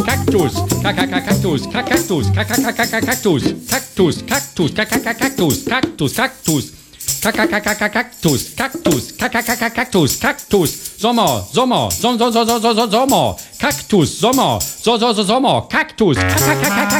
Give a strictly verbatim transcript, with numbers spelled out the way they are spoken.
Kaktus, Kaktus, Kaktus, Kaktus, Kaktus, Kaktus, Kaktus, Kaktus, Kaktus. Kaktus, Kaktus, Kaktus, Kaktus, Sommer, Sommer, Sommer, Sommer, Kaktus, Sommer, Sommer, Kaktus,